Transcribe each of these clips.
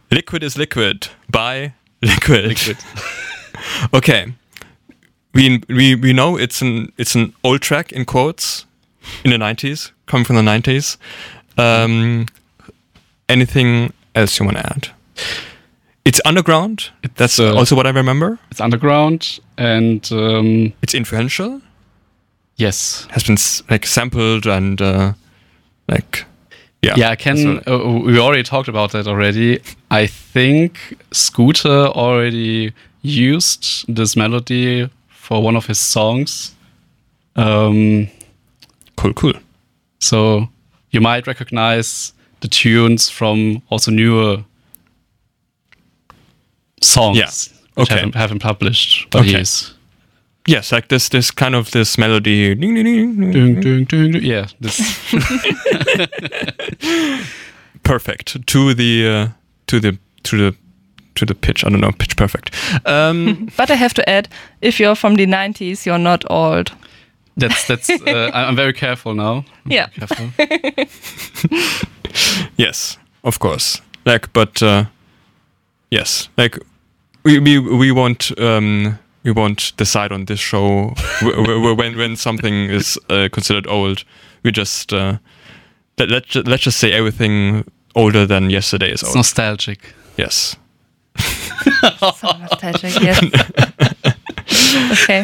Liquid is Liquid by Liquid. Okay. We know it's an old track in quotes in the 90s, coming from the 90s. Anything else you want to add? It's underground. That's also what I remember. It's underground and it's influential. Yes, has been sampled and I can. We already talked about that already. I think Scooter already used this melody for one of his songs. Cool. So you might recognize the tunes from also newer songs which haven't published by years. Yes, like this kind of this melody. Ding, ding, ding, ding, ding, ding, ding. Yeah, this. Perfect to the pitch. I don't know, pitch perfect. But I have to add, if you're from the 90s, you're not old. That's. I'm very careful now. Yeah. Careful. Yes, of course. Yes, we won't decide on this show when something is considered old. We just let's just say everything older than yesterday is old. It's nostalgic. Yes. So nostalgic. Yes. Okay.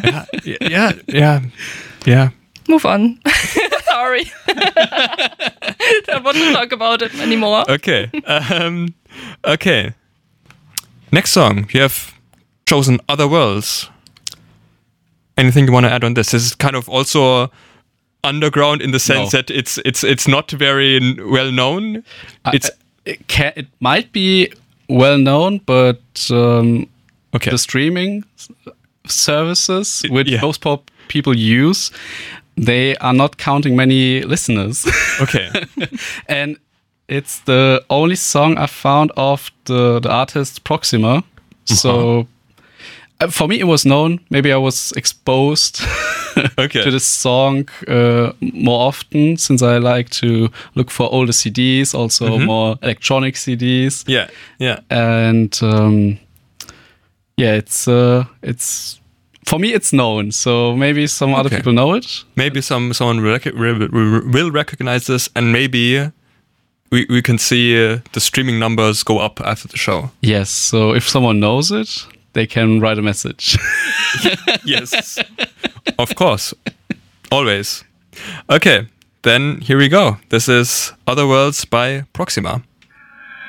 Yeah. Move on. Sorry. Don't want to talk about it anymore. Okay. Okay. Next song, you have chosen Other Worlds. Anything you want to add on this? This is kind of also underground in the sense that it's not very well known. It might be well known, but the streaming services which most people use, they are not counting many listeners. Okay. And it's the only song I found of the artist Proxima. So for me, it was known. Maybe I was exposed to this song more often, since I like to look for older CDs, also more electronic CDs. Yeah. And it's for me, it's known. So maybe some other people know it. Maybe someone will recognize this, and maybe we can see the streaming numbers go up after the show. Yes. So if someone knows it, they can write a message. Yes. Of course. Always. Okay. Then here we go. This is Other Worlds by Proxima.